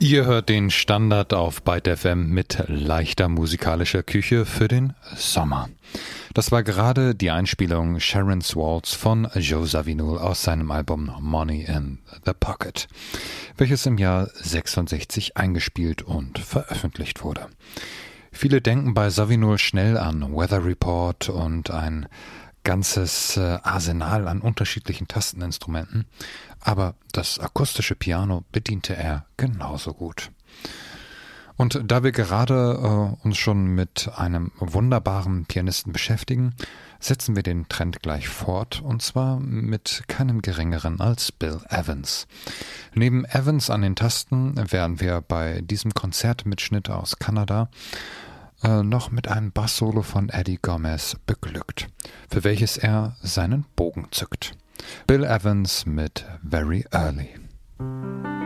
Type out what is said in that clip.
Ihr hört den Standard auf Byte FM mit leichter musikalischer Küche für den Sommer. Das war gerade die Einspielung Sharon's Waltz von Joe Zawinul aus seinem Album Money in the Pocket, welches im Jahr 66 eingespielt und veröffentlicht wurde. Viele denken bei Zawinul schnell an Weather Report und ein ganzes Arsenal an unterschiedlichen Tasteninstrumenten, aber das akustische Piano bediente er genauso gut. Und da wir gerade uns schon mit einem wunderbaren Pianisten beschäftigen, setzen wir den Trend gleich fort, und zwar mit keinem geringeren als Bill Evans. Neben Evans an den Tasten werden wir bei diesem Konzertmitschnitt aus Kanada noch mit einem Bass-Solo von Eddie Gomez beglückt, für welches er seinen Bogen zückt. Bill Evans mit Very Early.